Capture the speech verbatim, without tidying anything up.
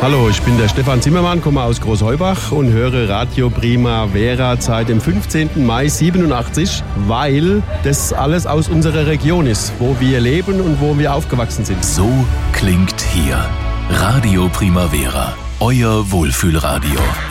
Hallo, ich bin der Stefan Zimmermann, komme aus Großheubach und höre Radio Primavera seit dem fünfzehnten Mai siebenundachtzig, weil das alles aus unserer Region ist, wo wir leben und wo wir aufgewachsen sind. So klingt hier Radio Primavera, euer Wohlfühlradio.